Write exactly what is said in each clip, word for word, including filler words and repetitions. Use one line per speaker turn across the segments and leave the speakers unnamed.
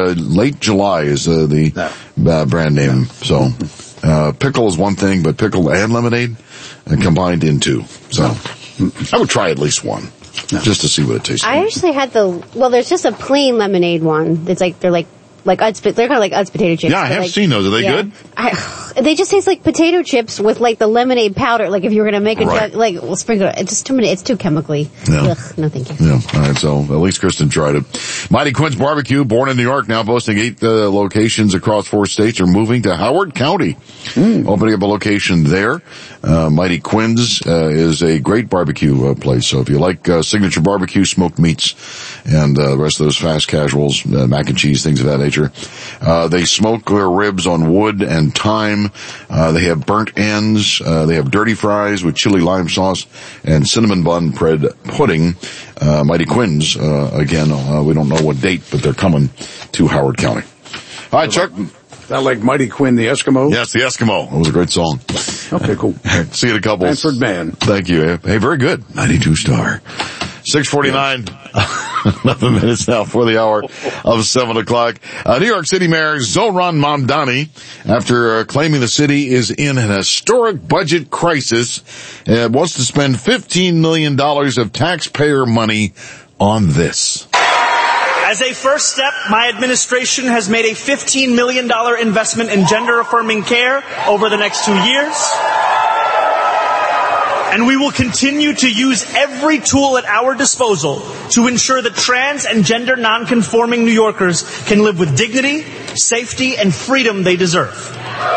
uh, late July is uh, the uh, brand name. So uh, pickle is one thing, but pickle and lemonade uh, combined in two. So I would try at least one. No. Just to see what it tastes like.
I actually had the, well, there's just a plain lemonade one. It's like, they're like, like Utz, they're kind of like Utz potato chips.
Yeah, I have
like,
seen those. Are they
yeah.
good?
I, they just taste like potato chips with like the lemonade powder. Like if you were going to make a,
right.
jug, like, well, sprinkle it. It's just too many, it's too chemically.
Yeah.
Ugh, no thank you.
Yeah, alright, so at least Kristen tried it. Mighty Quinn's Barbecue, born in New York, now boasting eight uh, locations across four states, are moving to Howard County. Mm. Opening up a location there. Uh, Mighty Quinn's uh, is a great barbecue uh, place. So if you like uh, signature barbecue, smoked meats, and uh, the rest of those fast casuals, uh, mac and cheese, things of that nature, uh, they smoke their ribs on wood and thyme. Uh, they have burnt ends. Uh, they have dirty fries with chili lime sauce and cinnamon bun bread pudding. Uh, Mighty Quinn's, uh, again, uh, we don't know what date, but they're coming to Howard County. All right, Chuck.
That like Mighty Quinn, the Eskimo?
Yes, the Eskimo. It was a great song.
Okay, cool.
See you in a couple.
Stanford man.
Thank you. Hey, very good. ninety-two star. six forty-nine. eleven minutes now for the hour of seven o'clock. Uh, New York City Mayor Zohran Mamdani, after uh, claiming the city is in an historic budget crisis, uh, wants to spend fifteen million dollars of taxpayer money on this.
As a first step, my administration has made a fifteen million dollars investment in gender-affirming care over the next two years. And we will continue to use every tool at our disposal to ensure that trans and gender nonconforming New Yorkers can live with dignity, safety, and freedom they deserve.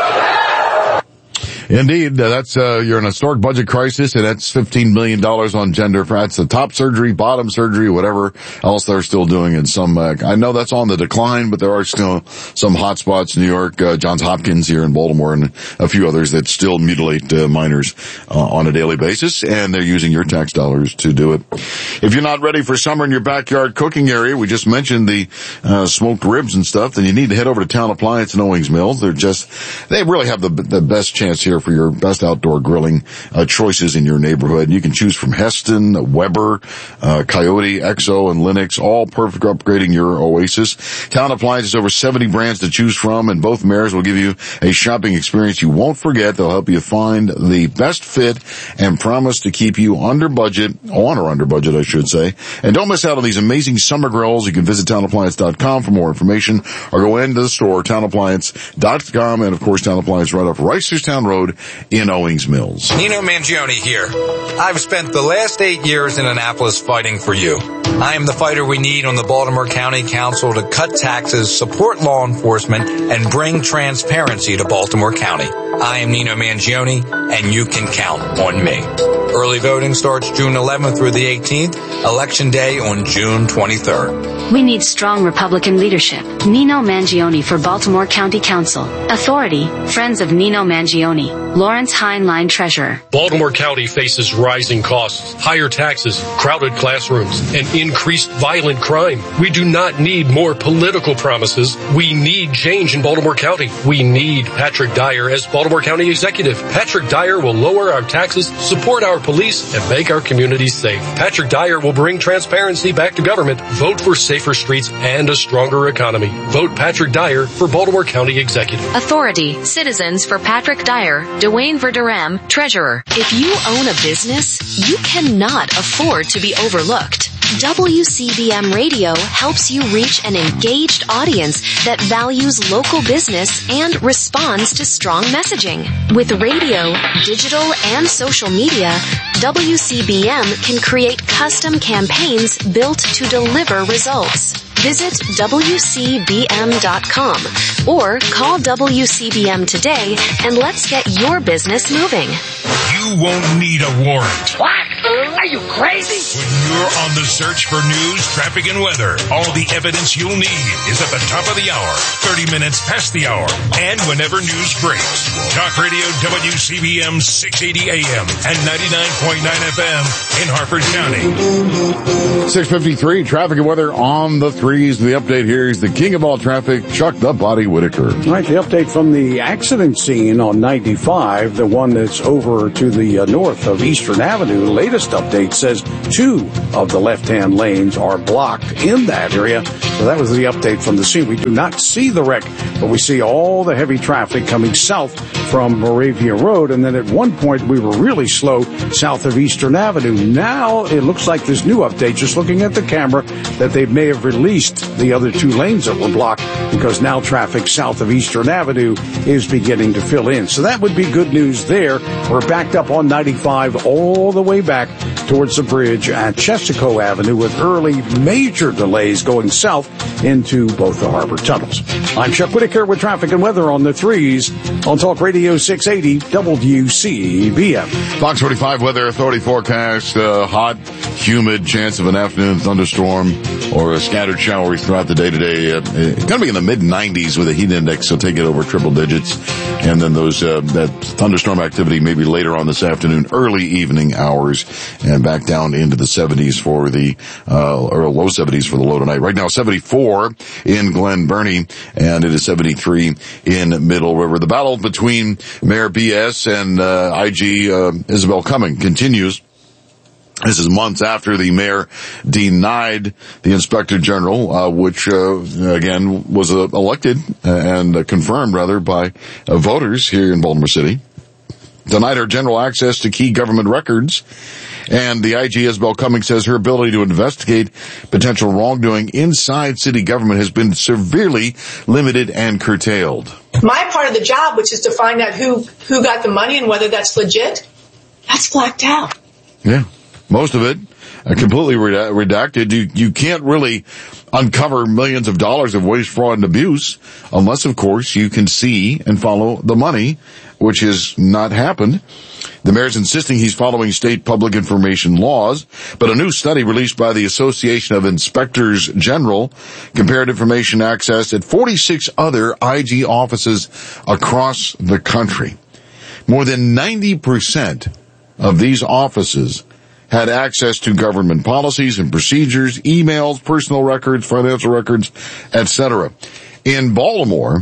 Indeed, uh, that's, uh, you're in a historic budget crisis, and that's fifteen million dollars on gender. That's the top surgery, bottom surgery, whatever else they're still doing in some, uh, I know that's on the decline, but there are still some hot spots in New York, uh, Johns Hopkins here in Baltimore, and a few others that still mutilate, uh, minors, uh, on a daily basis, and they're using your tax dollars to do it. If you're not ready for summer in your backyard cooking area, we just mentioned the, uh, smoked ribs and stuff, then you need to head over to Town Appliance in Owings Mills. They're just, they really have the, the best chance here for your best outdoor grilling uh, choices in your neighborhood. You can choose from Heston, Weber, uh, Coyote, Exo, and Linux, all perfect for upgrading your oasis. Town Appliance has over seventy brands to choose from, and both mayors will give you a shopping experience you won't forget. They'll help you find the best fit and promise to keep you under budget, on or under budget, I should say. And don't miss out on these amazing summer grills. You can visit town appliance dot com for more information, or go into the store, town appliance dot com, and of course, Town Appliance right off Reisterstown Road in Owings Mills.
Nino Mangione here. I've spent the last eight years in Annapolis fighting for you. I am the fighter we need on the Baltimore County Council to cut taxes, support law enforcement, and bring transparency to Baltimore County. I am Nino Mangione, and you can count on me. Early voting starts June eleventh through the eighteenth, Election Day on June twenty-third.
We need strong Republican leadership. Nino Mangione for Baltimore County Council. Authority, Friends of Nino Mangione. Lawrence Heinlein, Treasurer.
Baltimore County faces rising costs, higher taxes, crowded classrooms, and increased violent crime. We do not need more political promises. We need change in Baltimore County. We need Patrick Dyer as Baltimore County Executive. Patrick Dyer will lower our taxes, support our police, and make our communities safe. Patrick Dyer will bring transparency back to government. Vote for safer streets and a stronger economy. Vote Patrick Dyer for Baltimore County Executive.
Authority, Citizens for Patrick Dyer, Dwayne Verderam, Treasurer. If you own a business, you cannot afford to be overlooked. W C B M Radio helps you reach an engaged audience that values local business and responds to strong messaging. With radio, digital, and social media, W C B M can create custom campaigns built to deliver results. Visit W C B M dot com or call W C B M today and let's get your business moving.
You won't need a warrant.
What? Are you crazy?
When you're on the search for news, traffic, and weather, all the evidence you'll need is at the top of the hour, thirty minutes past the hour, and whenever news breaks. Talk Radio W C B M six eighty A M and ninety-nine point nine F M in Harford County.
six fifty-three, traffic and weather on the threes. The update here is the king of all traffic, Chuck the Body Whitaker.
All right, the update from the accident scene on ninety-five, the one that's over to the uh, north of Eastern Avenue. Latest latest update says two of the left-hand lanes are blocked in that area. So that was the update from the scene. We do not see the wreck, but we see all the heavy traffic coming south from Moravia Road. And then at one point, we were really slow south of Eastern Avenue. Now it looks like this new update, just looking at the camera, that they may have released the other two lanes that were blocked because now traffic south of Eastern Avenue is beginning to fill in. So that would be good news there. We're backed up on ninety-five all the way back towards the bridge at Chesico Avenue with early major delays going south into both the harbor tunnels. I'm Chuck Whitaker with traffic and weather on the threes on Talk Radio six eighty W C B M.
Fox forty-five Weather Authority forecast, uh, hot, humid, chance of an afternoon thunderstorm or a scattered showers throughout the day today. Uh, it's going to be in the mid nineties with a heat index, so take it over triple digits. And then those, uh, that thunderstorm activity maybe later on this afternoon, early evening hours, and back down into the seventies for the, uh, or low seventies for the low tonight. Right now, seventy-four in Glen Burnie, and it is seventy-three in Middle River. The battle between Mayor B S and, uh, I G, uh, Isabel Cumming continues. This is months after the mayor denied the inspector general, uh, which, uh, again, was uh, elected and uh, confirmed, rather, by uh, voters here in Baltimore City. Denied her general access to key government records. And the I G, Isabel Cumming, says her ability to investigate potential wrongdoing inside city government has been severely limited and curtailed.
My part of the job, which is to find out who, who got the money and whether that's legit, that's blacked out.
Yeah. Most of it uh, completely redacted. You, you can't really uncover millions of dollars of waste, fraud, and abuse unless, of course, you can see and follow the money, which has not happened. The mayor's insisting he's following state public information laws, but a new study released by the Association of Inspectors General compared information accessed at forty-six other I G offices across the country. More than ninety percent of these offices had access to government policies and procedures, emails, personal records, financial records, et cetera. In Baltimore,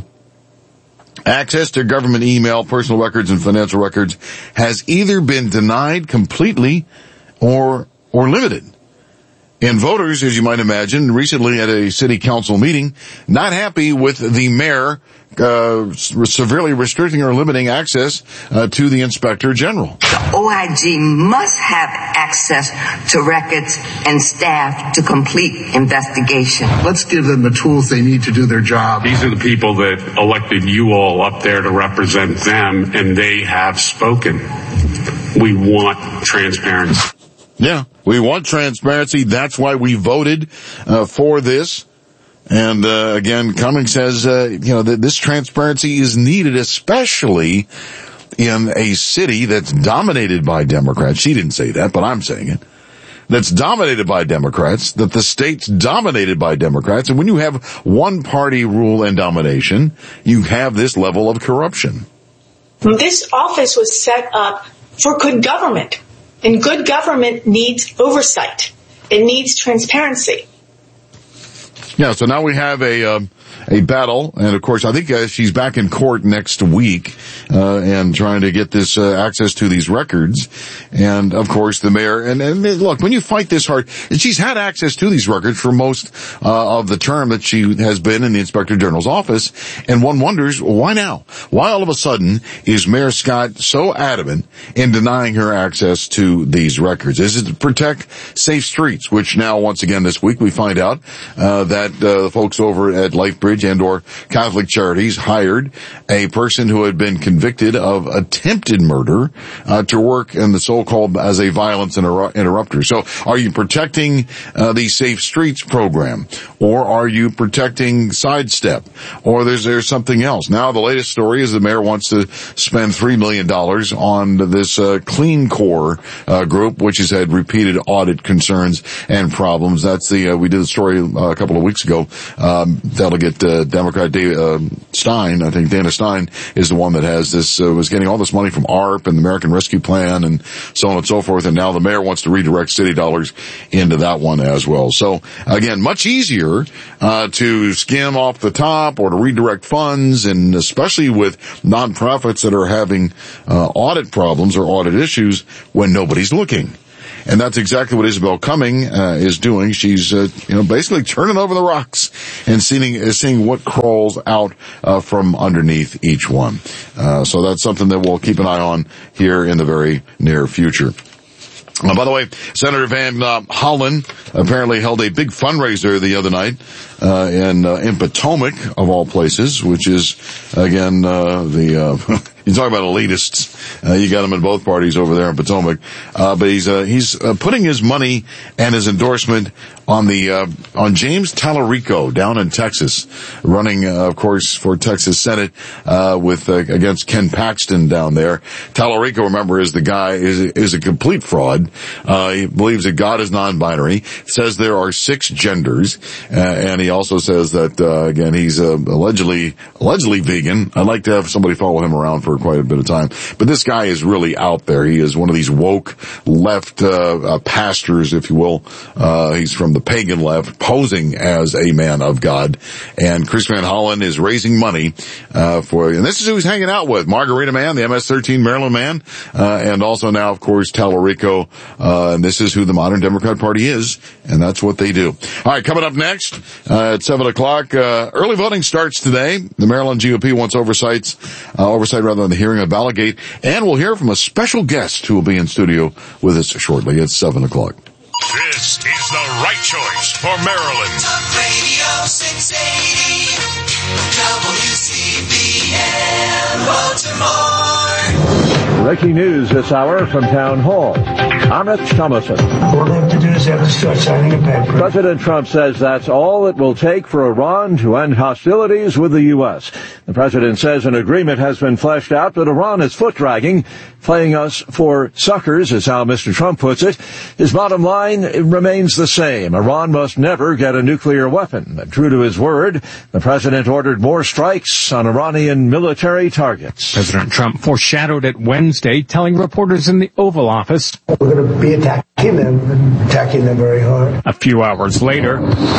access to government email, personal records, and financial records has either been denied completely or or limited. And voters, as you might imagine, recently at a city council meeting, not happy with the mayor uh severely restricting or limiting access uh, to the inspector general.
The O I G must have access to records and staff to complete investigation.
Let's give them the tools they need to do their job.
These are the people that elected you all up there to represent them, and they have spoken. We want transparency.
Yeah, we want transparency. That's why we voted uh, for this. And, uh, again, Cummings says, uh, you know, that this transparency is needed, especially in a city that's dominated by Democrats. She didn't say that, but I'm saying it. That's dominated by Democrats, that the state's dominated by Democrats. And when you have one party rule and domination, you have this level of corruption.
This office was set up for good government, and good government needs oversight. It needs transparency.
Yeah, so now we have a um, a battle, and of course, I think uh, she's back in court next week, uh, and trying to get this uh, access to these records. And of course, the mayor. And, and look, when you fight this hard, she's had access to these records for most uh, of the term that she has been in the Inspector General's office. And one wonders, why now? Why all of a sudden is Mayor Scott so adamant in denying her access to these records? Is it to protect safe streets? Which now, once again, this week we find out uh, that uh, the folks over at Lifebridge and or Catholic Charities hired a person who had been convicted of attempted murder uh, to work in the so-called as a violence inter- interrupter. So are you protecting uh, the Safe Streets program, or are you protecting Sidestep, or there's there something else? Now the latest story is the mayor wants to spend three million dollars on this uh, Clean Core uh, group, which has had repeated audit concerns and problems. That's the uh, we did the story uh, a couple of weeks ago. Um, Delegate uh, Democrat Dave, uh, Stein, I think Dana Stein is the one that has this, uh, was getting all this money from A R P and the American Rescue Plan and so on and so forth. And now the mayor wants to redirect city dollars into that one as well. So again, much easier uh, to skim off the top or to redirect funds, and especially with nonprofits that are having uh, audit problems or audit issues when nobody's looking. And that's exactly what Isabel Cumming uh, is doing. She's, uh, you know, basically turning over the rocks and seeing, uh, seeing what crawls out uh, from underneath each one. Uh, so that's something that we'll keep an eye on here in the very near future. Uh, by the way, Senator Van uh, Hollen apparently held a big fundraiser the other night uh, in uh, in Potomac, of all places, which is, again, uh, the... Uh, you talk about elitists. Uh, you got them in both parties over there in Potomac. Uh, but he's, uh, he's, uh, putting his money and his endorsement on the, uh, on James Tallarico down in Texas, running, uh, of course, for Texas Senate, uh, with, uh, against Ken Paxton down there. Tallarico, remember, is the guy, is, is a complete fraud. Uh, he believes that God is non-binary, says there are six genders, uh, and he also says that, uh, again, he's, uh, allegedly, allegedly vegan. I'd like to have somebody follow him around for quite a bit of time. But this guy is really out there. He is one of these woke left uh, uh pastors, if you will. Uh he's from the pagan left, posing as a man of God. And Chris Van Hollen is raising money uh for, and this is who he's hanging out with. Margarita Man, the M S thirteen Maryland man, uh and also now, of course, Tallarico. Uh and this is who the modern Democrat Party is, and that's what they do. All right, coming up next uh at seven o'clock, uh early voting starts today. The Maryland G O P wants oversights, uh, oversight rather on the hearing of Balagate, and we'll hear from a special guest who will be in studio with us shortly at seven o'clock.
This is the right choice for Maryland.
Talk Radio six eighty, W C B M Baltimore.
Breaking news this hour from Town Hall. I'm Rich Thomason.
All they have to do is have to start signing a paper.
President Trump says that's all it will take for Iran to end hostilities with the U S. The president says an agreement has been fleshed out, but Iran is foot-dragging, playing us for suckers, is how Mister Trump puts it. His bottom line remains the same. Iran must never get a nuclear weapon. But true to his word, the president ordered more strikes on Iranian military targets.
President Trump foreshadowed it Wednesday, telling reporters in the Oval Office,
"We're going to be attacking them, and attacking them very hard."
A few hours later,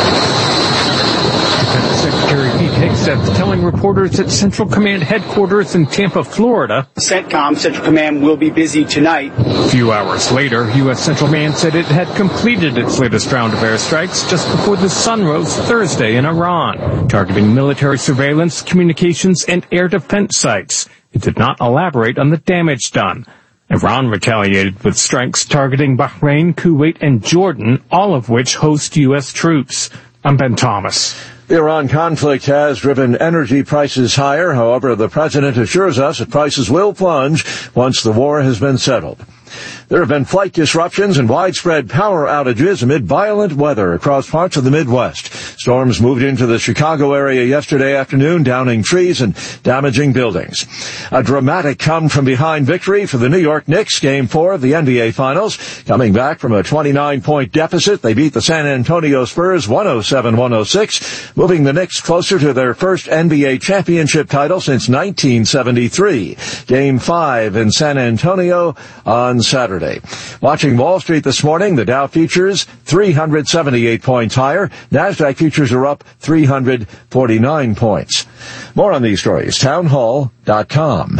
Defense Secretary Pete Hegseth telling reporters at Central Command headquarters in Tampa, Florida,
CENTCOM, Central Command, will be busy tonight.
A few hours later, U S Central Command said it had completed its latest round of airstrikes just before the sun rose Thursday in Iran, targeting military surveillance, communications, and air defense sites. It did not elaborate on the damage done. Iran retaliated with strikes targeting Bahrain, Kuwait, and Jordan, all of which host U S troops. I'm Ben Thomas.
The Iran conflict has driven energy prices higher. However, the president assures us that prices will plunge once the war has been settled. There have been flight disruptions and widespread power outages amid violent weather across parts of the Midwest. Storms moved into the Chicago area yesterday afternoon, downing trees and damaging buildings. A dramatic come-from-behind victory for the New York Knicks, Game four of the N B A Finals. Coming back from a twenty-nine point deficit, they beat the San Antonio Spurs one oh seven one oh six, moving the Knicks closer to their first N B A championship title since nineteen seventy-three. Game five in San Antonio on Saturday. Watching Wall Street this morning, the Dow futures three hundred seventy-eight points higher. NASDAQ futures are up three hundred forty-nine points. More on these stories, townhall dot com.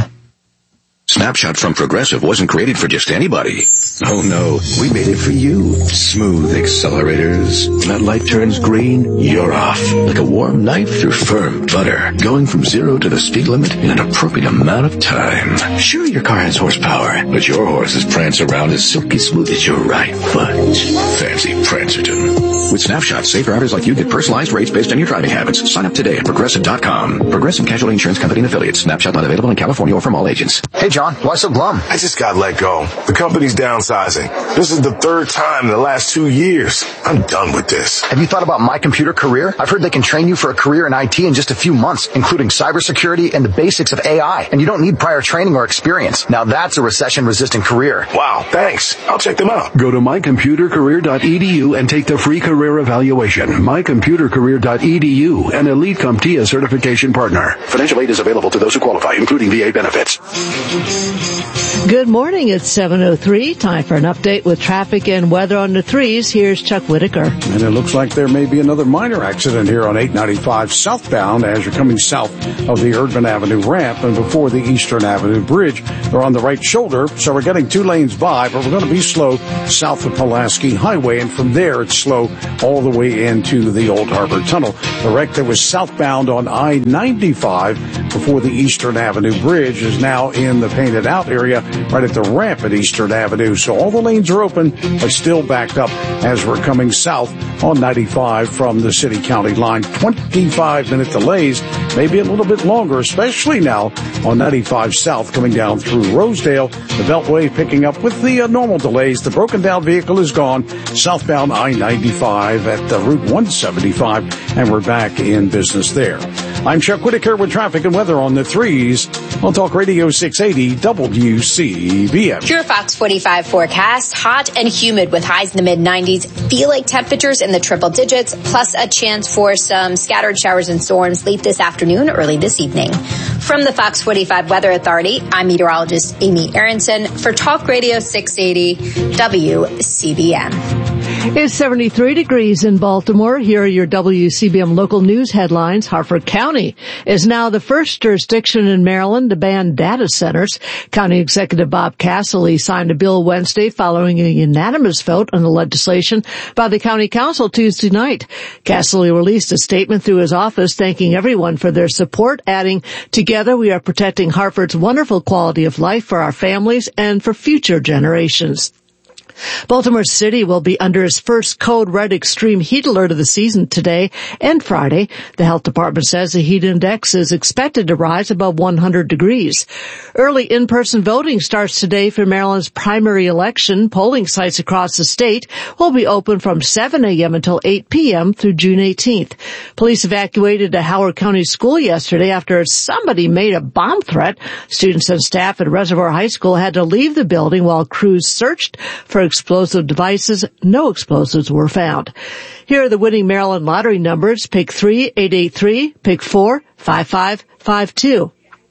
Snapshot from Progressive wasn't created for just anybody. Oh no, we made it for you. Smooth accelerators. When that light turns green, you're off. Like a warm knife through firm butter. Going from zero to the speed limit in an appropriate amount of time. Sure, your car has horsepower, but your horses prance around as silky smooth as your right foot. Fancy Prancerton. With Snapshot, safe riders like you get personalized rates based on your driving habits. Sign up today at Progressive dot com. Progressive Casualty Insurance Company and Affiliates. Snapshot not available in California or from all agents.
Hey, John, why so glum?
I just got let go. The company's downsizing. This is the third time in the last two years. I'm done with this.
Have you thought about My Computer Career? I've heard they can train you for a career in I T in just a few months, including cybersecurity and the basics of A I. And you don't need prior training or experience. Now that's a recession-resistant career.
Wow, thanks. I'll check them out.
Go to my computer career dot e d u and take the free career evaluation. my computer career dot e d u, an Elite CompTIA certification partner. Financial aid is available to those who qualify, including V A benefits.
Good morning. It's seven oh three. Time for an update with traffic and weather on the threes. Here's Chuck Whitaker.
And it looks like there may be another minor accident here on eight ninety-five southbound as you're coming south of the Erdman Avenue ramp and before the Eastern Avenue Bridge. They're on the right shoulder, so we're getting two lanes by, but we're going to be slow south of Pulaski Highway, and from there it's slow all the way into the Old Harbor Tunnel. The wreck that was southbound on I ninety-five before the Eastern Avenue Bridge is now in the painted out area right at the ramp at Eastern Avenue. So all the lanes are open, but still backed up as we're coming south on ninety-five from the city-county line. twenty-five minute delays, maybe a little bit longer, especially now on ninety-five south coming down through Rosedale. The Beltway picking up with the uh, normal delays. The broken down vehicle is gone. Southbound I ninety-five at uh, Route one seventy-five, and we're back in business there. I'm Chuck Whitaker with traffic and weather on the threes on Talk Radio six eighty W C B M.
Your Fox forty-five forecast, hot and humid with highs in the mid nineties. Feel like temperatures in the triple digits, plus a chance for some scattered showers and storms late this afternoon, early this evening. From the Fox forty-five Weather Authority, I'm meteorologist Amy Aronson for Talk Radio six eighty W C B M.
It's seventy-three degrees in Baltimore. Here are your W C B M local news headlines. Harford County is now the first jurisdiction in Maryland to ban data centers. County Executive Bob Casserly signed a bill Wednesday following a unanimous vote on the legislation by the County Council Tuesday night. Casserly released a statement through his office thanking everyone for their support, adding, "Together we are protecting Hartford's wonderful quality of life for our families and for future generations." Baltimore City will be under its first code red extreme heat alert of the season today and Friday. The health department says the heat index is expected to rise above one hundred degrees. Early in-person voting starts today for Maryland's primary election. Polling sites across the state will be open from seven a.m. until eight p.m. through June eighteenth. Police evacuated a Howard County school yesterday after somebody made a bomb threat. Students and staff at Reservoir High School had to leave the building while crews searched for explosive devices. No explosives were found. Here are the winning Maryland lottery numbers. Pick three, eight eight three, pick four, five five five two.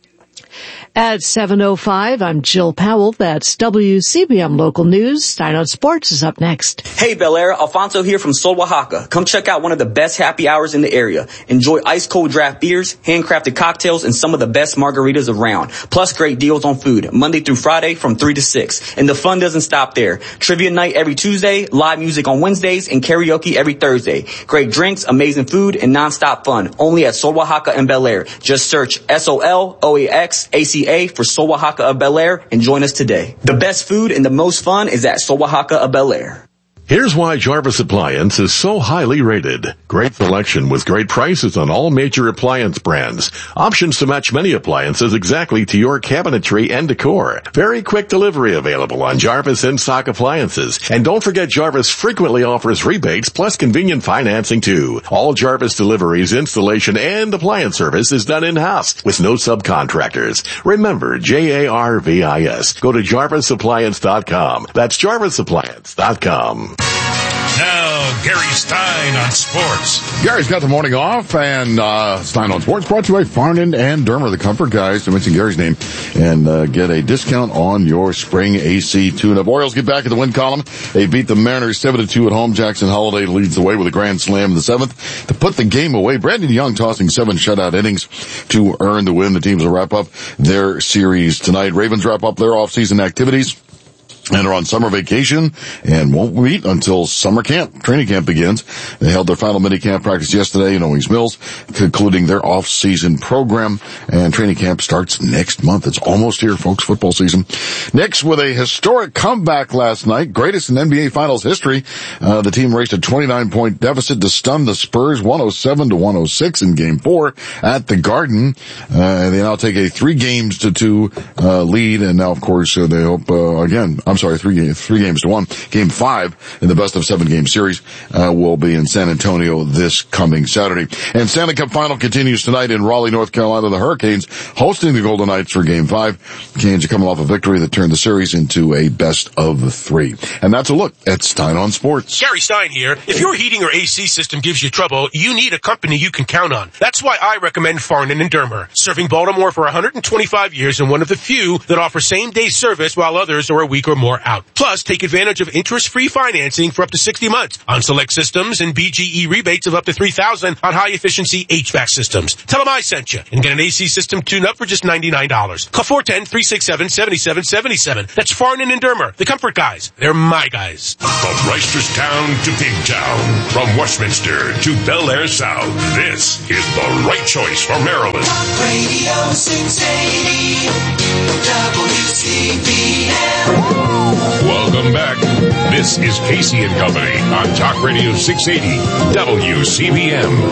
At seven oh five, I'm Jill Powell. That's W C B M Local News. Stein on Sports is up next.
Hey, Bel Air. Alfonso here from Sol Oaxaca. Come check out one of the best happy hours in the area. Enjoy ice-cold draft beers, handcrafted cocktails, and some of the best margaritas around. Plus great deals on food, Monday through Friday from three to six. And the fun doesn't stop there. Trivia night every Tuesday, live music on Wednesdays, and karaoke every Thursday. Great drinks, amazing food, and nonstop fun. Only at Sol Oaxaca and Bel Air. Just search S O L O A X A C A for Sol Oaxaca of Bel Air and join us today. The best food and the most fun is at Sol Oaxaca of Bel Air.
Here's why Jarvis Appliance is so highly rated. Great selection with great prices on all major appliance brands. Options to match many appliances exactly to your cabinetry and decor. Very quick delivery available on Jarvis in-stock appliances. And don't forget Jarvis frequently offers rebates plus convenient financing too. All Jarvis deliveries, installation, and appliance service is done in-house with no subcontractors. Remember, J A R V I S. Go to jarvis appliance dot com. That's jarvis appliance dot com.
Now, Gary Stein on sports.
Gary's got the morning off, and uh Stein on Sports brought to you by Farnan and Dermer, the comfort guys, to mention Gary's name, and uh get a discount on your spring A C tune-up. Orioles get back in the win column. They beat the Mariners seven to two at home. Jackson Holliday leads the way with a grand slam in the seventh to put the game away. Brandon Young tossing seven shutout innings to earn the win. The teams will wrap up their series tonight. Ravens wrap up their off-season activities and are on summer vacation and won't meet until summer camp, training camp begins. They held their final mini-camp practice yesterday in Owings Mills, concluding their off-season program, and training camp starts next month. It's almost here, folks, football season. Knicks with a historic comeback last night, greatest in N B A Finals history. Uh, the team raced a twenty-nine point deficit to stun the Spurs, one oh seven to one oh six in game four at the Garden. Uh, they now take a three games to two, uh, lead, and now, of course, uh, they hope, uh, again, I'm sorry, three, three games to one. Game five in the best of seven game series, uh, will be in San Antonio this coming Saturday. And Stanley Cup final continues tonight in Raleigh, North Carolina. The Hurricanes hosting the Golden Knights for game five. Canes are coming off a victory that turned the series into a best of three. And that's a look at Stein on Sports.
Gary Stein here. If your heating or A C system gives you trouble, you need a company you can count on. That's why I recommend Farnan and Dermer, serving Baltimore for one hundred twenty-five years and one of the few that offer same-day service while others are a week or more out. Plus, take advantage of interest-free financing for up to sixty months on select systems and B G E rebates of up to three thousand dollars on high-efficiency H V A C systems. Tell them I sent you and get an A C system tune-up for just ninety-nine dollars. Call four one zero, three six seven, seven seven seven seven. That's Farnan and Dermer, the comfort guys. They're my guys.
From Reisterstown to Big Town, from Westminster to Bel Air South, this is the right choice for Maryland.
Radio six eighty W C B M.
Welcome back. This is Casey and Company on Talk Radio six eighty W C B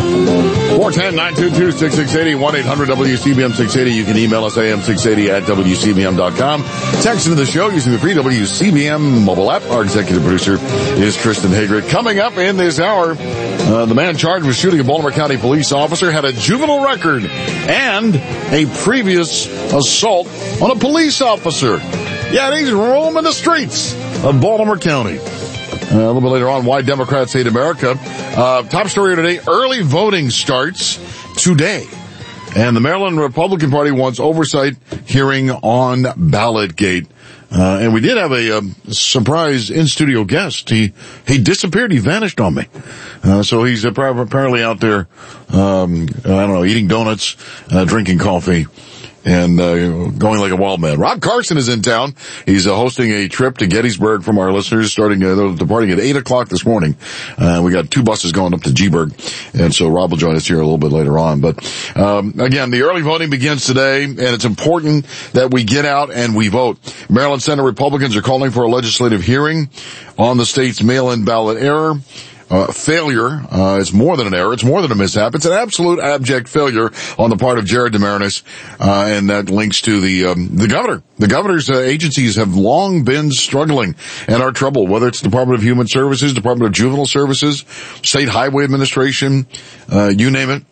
M.
four one zero, nine two two, six six eight zero, one eight hundred W C B M six eighty. You can email us A M six eighty at W C B M dot com. Text into the show using the free W C B M mobile app. Our executive producer is Kristen Hagrid. Coming up in this hour, uh, the man charged with shooting a Baltimore County police officer had a juvenile record and a previous assault on a police officer. Yeah, he's roaming the streets of Baltimore County. Uh, a little bit later on, why Democrats hate America. Uh, top story today, early voting starts today. And the Maryland Republican Party wants oversight hearing on Ballotgate. Uh, and we did have a, um, surprise in-studio guest. He, he disappeared. He vanished on me. Uh, so he's apparently out there, um, I don't know, eating donuts, uh, drinking coffee, and uh, going like a wild man. Rob Carson is in town. He's uh, hosting a trip to Gettysburg from our listeners, starting uh, departing at eight o'clock this morning. Uh, we got two buses going up to G-Burg, and so Rob will join us here a little bit later on. But um, again, the early voting begins today, and it's important that we get out and we vote. Maryland Senate Republicans are calling for a legislative hearing on the state's mail-in ballot error. Uh, failure, uh, is more than an error. It's more than a mishap. It's an absolute abject failure on the part of Jared DeMarinis, uh, and that links to the, um, the governor. The governor's uh, agencies have long been struggling and are troubled, whether it's Department of Human Services, Department of Juvenile Services, State Highway Administration, uh, you name it.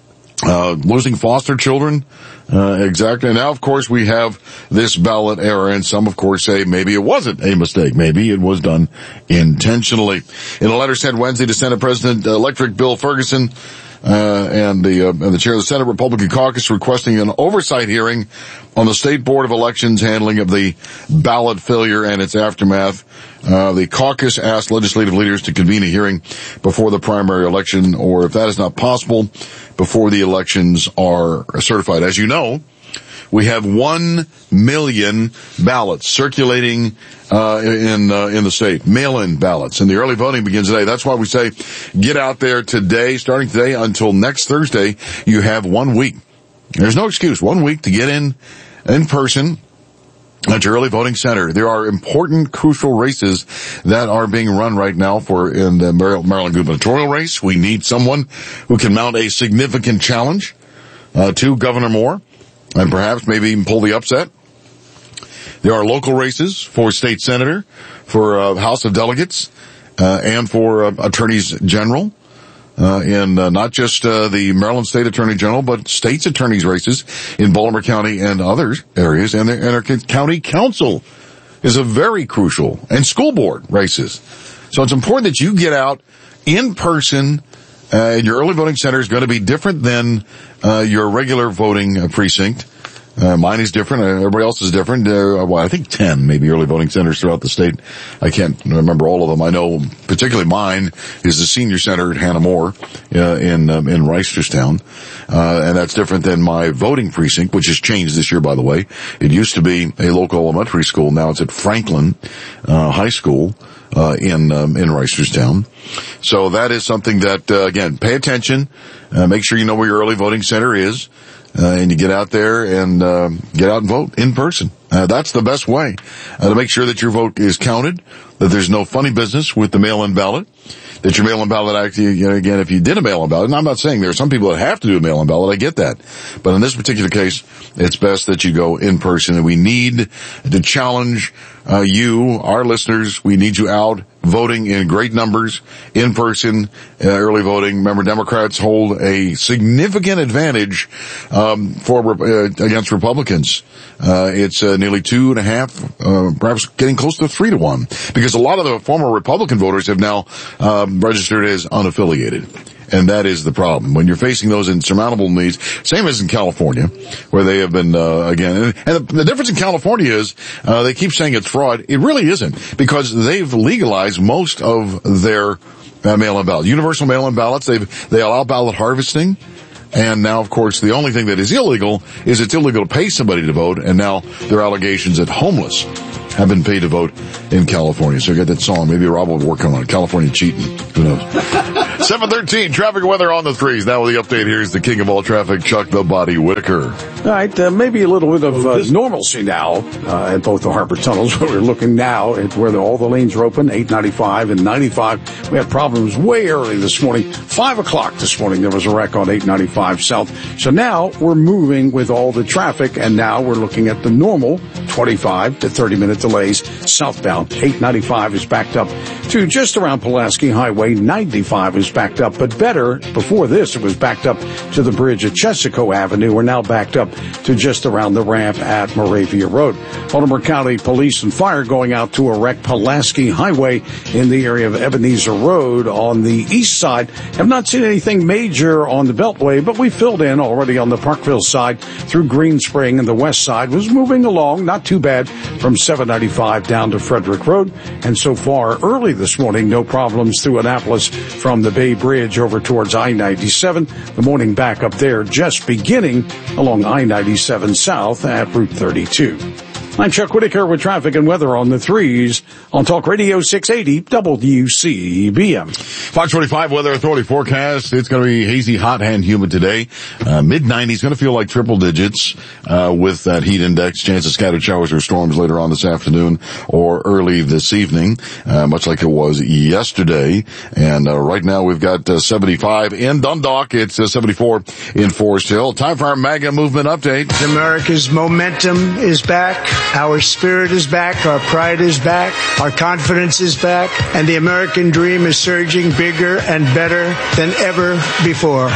Uh, losing foster children, uh, exactly. And now, of course, we have this ballot error, and some, of course, say maybe it wasn't a mistake. Maybe it was done intentionally. In a letter sent Wednesday to Senate President-elect Bill Ferguson, uh, and the, uh, and the chair of the Senate Republican Caucus requesting an oversight hearing on the State Board of Elections handling of the ballot failure and its aftermath. Uh, the caucus asked legislative leaders to convene a hearing before the primary election, or if that is not possible, before the elections are certified. As you know, we have one million ballots circulating uh in uh, in the state, mail-in ballots, and the early voting begins today. That's why we say get out there today, starting today until next Thursday. You have one week. There's no excuse. One week to get in in person at your early voting center. There are important, crucial races that are being run right now for in the Maryland gubernatorial race. We need someone who can mount a significant challenge uh, to Governor Moore, and perhaps maybe even pull the upset. There are local races for state senator, for uh, House of Delegates, uh, and for uh, attorneys general. Uh, in uh, not just uh, the Maryland State Attorney General, but states attorneys races in Baltimore County and other areas, and, and our county council is a very crucial, and school board races. So it's important that you get out in person. Uh, your early voting center is going to be different than uh, your regular voting uh, precinct. Uh, mine is different. Uh, everybody else is different. Uh, well, I think ten maybe early voting centers throughout the state. I can't remember all of them. I know particularly mine is the senior center at Hannah Moore, uh, in, um, in Reisterstown. Uh, and that's different than my voting precinct, which has changed this year, by the way. It used to be a local elementary school. Now it's at Franklin, uh, High School, uh, in, um, in Reisterstown. So that is something that, uh, again, pay attention, uh, make sure you know where your early voting center is. Uh, and you get out there and uh, get out and vote in person. Uh, that's the best way uh, to make sure that your vote is counted, that there's no funny business with the mail-in ballot, that your mail-in ballot actually, you know, again, if you did a mail-in ballot, and I'm not saying there are some people that have to do a mail-in ballot, I get that. But in this particular case, it's best that you go in person, and we need to challenge uh, you, our listeners. We need you out voting in great numbers, in person, uh, early voting. Remember, Democrats hold a significant advantage um, for uh, against Republicans. Uh, it's uh, nearly two and a half, uh, perhaps getting close to three to one, because a lot of the former Republican voters have now um, registered as unaffiliated. And that is the problem. When you're facing those insurmountable needs, same as in California, where they have been, uh, again, and, and the, the difference in California is, uh, they keep saying it's fraud. It really isn't, because they've legalized most of their uh, mail-in ballots. Universal mail-in ballots, they've, they allow ballot harvesting. And now, of course, the only thing that is illegal is it's illegal to pay somebody to vote. And now there are allegations that homeless have been paid to vote in California. So I got that song. Maybe Rob will work on it. California cheating. Who knows? seven thirteen, traffic and weather on the threes. Now with the update, here's the king of all traffic, Chuck the Body Whitaker.
All right, uh, maybe a little bit of uh, normalcy now uh, at both the Harbor tunnels. We're looking now at where the, all the lanes are open, eight ninety-five and ninety-five. We had problems way early this morning. five o'clock this morning, there was a wreck on eight ninety-five south. So now we're moving with all the traffic, and now we're looking at the normal twenty-five to thirty minute delays southbound. eight ninety-five is backed up to just around Pulaski Highway. ninety-five is backed up, but better, before this, it was backed up to the bridge at Chesapeake Avenue. We're now backed up to just around the ramp at Moravia Road. Baltimore County Police and Fire going out to a wreck Pulaski Highway in the area of Ebenezer Road on the east side. Have not seen anything major on the Beltway, but we filled in already on the Parkville side through Green Spring, and the west side was moving along, not too bad, from seven ninety-five down to Frederick Road. And so far, early this morning, no problems through Annapolis from the Bay Bridge over towards I ninety-seven. The morning back up there just beginning along I ninety-seven south at Route thirty-two. I'm Chuck Whitaker with traffic and weather on the threes on Talk Radio six eighty W C B M.
Fox forty-five Weather Authority forecast. It's going to be hazy, hot, and humid today. Uh, mid nineties, going to feel like triple digits uh, with that heat index. Chance of scattered showers or storms later on this afternoon or early this evening, uh, much like it was yesterday. And uh, right now we've got uh, seventy-five in Dundalk. It's uh, seventy-four in Forest Hill. Time for our MAGA movement update.
America's momentum is back. Our spirit is back. Our pride is back. Our confidence is back. And the American dream is surging bigger and better than ever before.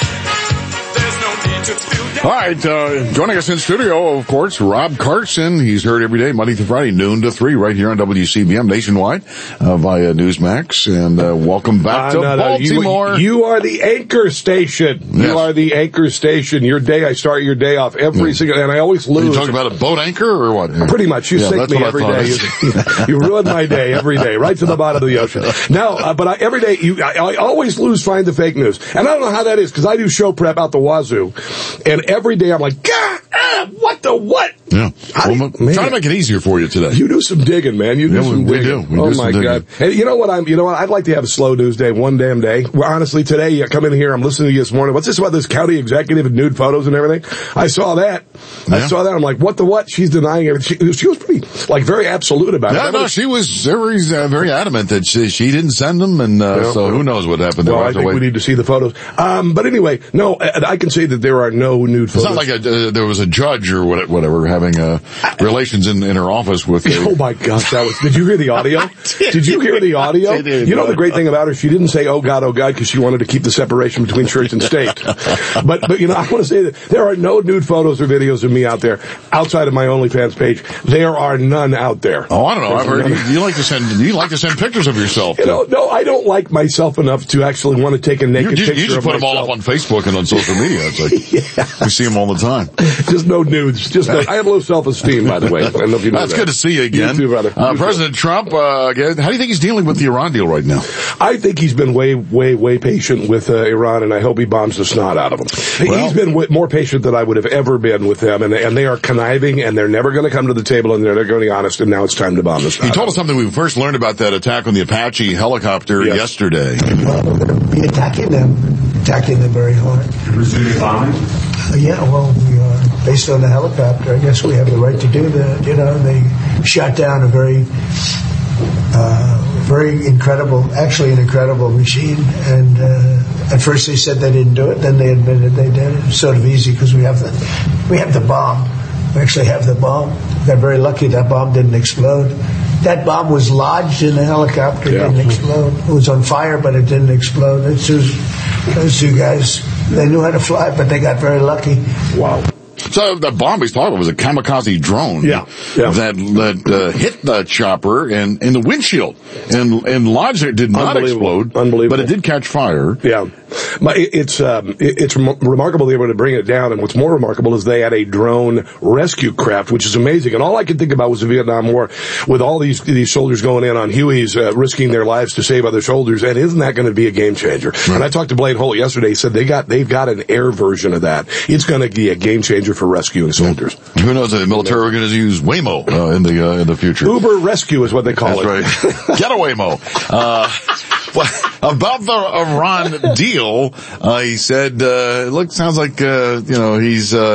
All right, uh, joining us in studio, of course, Rob Carson. He's heard every day, Monday through Friday, noon to three, right here on W C B M nationwide uh, via Newsmax. And uh, welcome back
uh,
to
no, no,
Baltimore.
You, you are the anchor station.
Yes.
You are the anchor station. Your day, I start your day off every yeah. single, and I always lose.
Are you talking about a boat anchor or what?
Pretty much. You
yeah,
sink me every day. You, you ruin my day every day, right to the bottom of the ocean. No, uh, but I, every day, you, I, I always lose Find the Fake News. And I don't know how that is, because I do show prep out the wazoo. And every day I'm like, God, ah, what the what?
Yeah. Well, I'm trying to make it easier for you today.
You do some digging, man. You do
yeah,
some
we,
digging.
We do. We
oh
do
my
some
God. And you know what? I'm, you know what? I'd like to have a slow news day, one damn day. Well, honestly, today, you come in here, I'm listening to you this morning. What's this about this county executive and nude photos and everything? I saw that. Yeah. I saw that. I'm like, what the what? She's denying everything. She, she was pretty, like, very absolute about
yeah,
it.
No,
was,
she was very, uh, very adamant that she, she didn't send them, and, uh, yeah, so who knows what happened there.
Well, I think we need to see the photos. Um, but anyway, no, I can say that there are no nude photos.
It's not like a, uh, there was a judge or whatever having, uh, relations in, in her office with a,
oh my gosh, that was, did you hear the audio? did. did you hear the audio?
Did,
you know the great thing about her, she didn't say, oh God, oh God, because she wanted to keep the separation between church and state. but, but, you know, I want to say that there are no nude photos or videos of me out there outside of my OnlyFans page. There are none out there.
Oh, I don't know. I've heard you, you like to send, you like to send pictures of yourself.
You know, no, I don't like myself enough to actually want to take a naked
you, you,
picture
you just
of
put
myself.
them all up on Facebook and on social media. It's like, yeah. We see them all the time.
Just no nudes. Just no, I have low self-esteem, by the way. I don't know if you know
That's
that.
good to see you again.
You too, brother.
Uh, President Trump, uh, again, how do you think he's dealing with the Iran deal right now?
I think he's been way, way, way patient with uh, Iran, and I hope he bombs the snot out of them. Well, he's been w- more patient than I would have ever been with them, and, and they are conniving, and they're never going to come to the table, and they're, they're going to be honest, and now it's time to bomb the snot.
He told us something we first learned about that attack on the Apache helicopter yes. yesterday.
Well, we're going to be attacking them, attacking them very hard.
Resuming bombing?
Uh, yeah, well, we are. based on the helicopter. I guess we have the right to do that. You know, they shot down a very, uh, very incredible, actually an incredible machine. And uh, at first they said they didn't do it. Then they admitted they did. It was sort of easy because we have the, we have the bomb. We actually have the bomb. We got very lucky that bomb didn't explode. That bomb was lodged in the helicopter. It
Yeah.
didn't explode. It was on fire, but it didn't explode. It's just, those two guys, they knew how to fly, but they got very lucky.
Wow.
So the bomb he's talking about was a kamikaze drone
Yeah, yeah.
that that uh, hit the chopper and in the windshield and and lodged it. Did not
Unbelievable.
explode,
Unbelievable.
but it did catch fire.
Yeah. My, it- it's um, it- it's rem- remarkable they were able to bring it down, and what's more remarkable is they had a drone rescue craft, which is amazing. And all I could think about was the Vietnam War, with all these these soldiers going in on Hueys, uh, risking their lives to save other soldiers. And isn't that going to be a game changer? Right. And I talked to Blaine Holt yesterday. He said they got they've got an air version of that. It's going to be a game changer for rescuing soldiers.
Who knows? The military are going to use Waymo uh, in the uh, in the future.
Uber rescue is what they call
That's
it.
right. Get away, Mo. Uh, well, about the Iran deal, uh, he said, uh, look, sounds like, uh, you know, he's, uh,